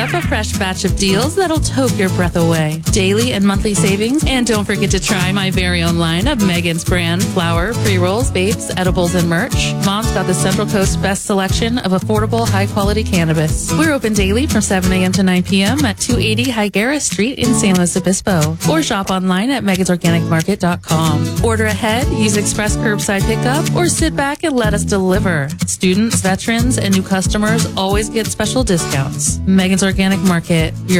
A fresh batch of deals that'll take your breath away. Daily and monthly savings. And don't forget to try my very own line of Megan's brand flour, pre-rolls, vapes, edibles, and merch. Mom's got the Central Coast best selection of affordable, high-quality cannabis. We're open daily from 7 a.m. to 9 p.m. at 280 Higuera Street in San Luis Obispo. Or shop online at megansorganicmarket.com. Order ahead, use express curbside pickup, or sit back and let us deliver. Students, veterans, and new customers always get special discounts. Megan's Organic Market, your